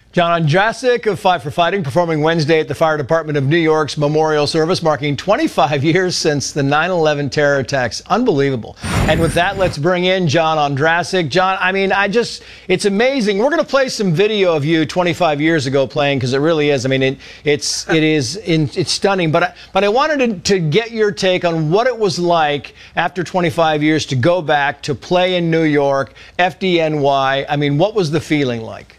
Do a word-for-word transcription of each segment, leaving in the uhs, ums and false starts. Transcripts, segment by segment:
John Ondrasik of Five for Fighting performing Wednesday at the Fire Department of New York's memorial service, marking twenty-five years since the nine eleven terror attacks. Unbelievable. And with that, let's bring in John Ondrasik. John, I mean, I just, it's amazing. We're going to play some video of you twenty-five years ago playing, because it really is. I mean, it, it's, it is, in, it's stunning. But I, but I wanted to, to get your take on what it was like after twenty-five years to go back to play in New York, F D N Y. I mean, what was the feeling like?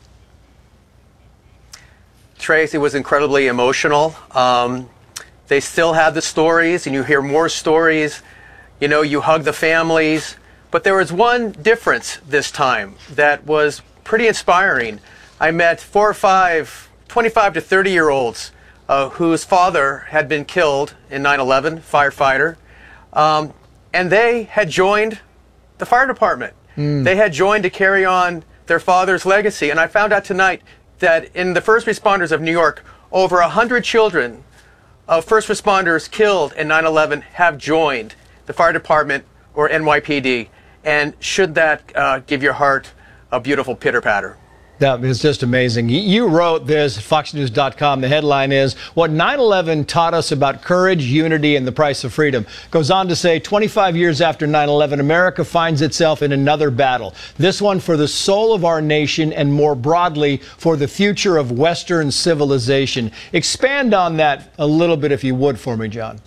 Trace, it was incredibly emotional. Um, they still have the stories, and you hear more stories. You know, you hug the families. But there was one difference this time that was pretty inspiring. I met four or five, twenty-five to thirty year olds uh, whose father had been killed in nine eleven, firefighter. Um, and they had joined the fire department. Mm. They had joined to carry on their father's legacy. And I found out tonight that in the first responders of New York, over one hundred children of first responders killed in nine eleven have joined the fire department or N Y P D. And should that uh, give your heart a beautiful pitter-patter? That is just amazing. You wrote this at fox news dot com. The headline is, "What nine eleven Taught Us About Courage, Unity, and the Price of Freedom." Goes on to say, twenty-five years after nine eleven, America finds itself in another battle. This one for the soul of our nation and more broadly for the future of Western civilization. Expand on that a little bit, if you would, for me, John.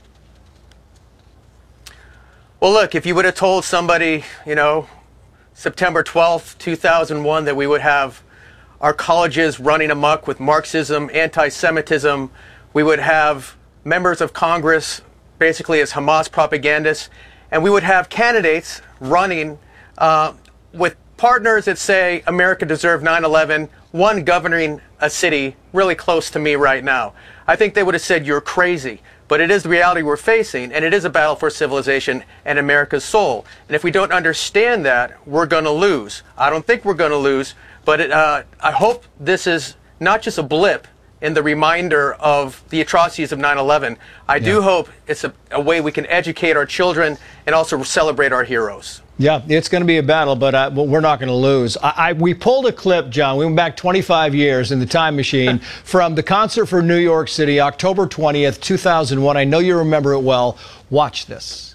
Well, look, if you would have told somebody, you know, September twelfth, two thousand one, that we would have our colleges running amok with Marxism, anti-Semitism, we would have members of Congress basically as Hamas propagandists, and we would have candidates running uh, with partners that say America deserved nine eleven, one governing a city really close to me right now. I think they would have said, you're crazy. But it is the reality we're facing, and it is a battle for civilization and America's soul. And if we don't understand that, we're going to lose. I don't think we're going to lose, but it, uh, I hope this is not just a blip in the reminder of the atrocities of nine eleven. I yeah. do hope it's a, a way we can educate our children and also celebrate our heroes. Yeah, it's going to be a battle, but uh, we're not going to lose. I, I, we pulled a clip, John. We went back twenty-five years in the time machine from the concert for New York City, October twentieth, two thousand one. I know you remember it well. Watch this.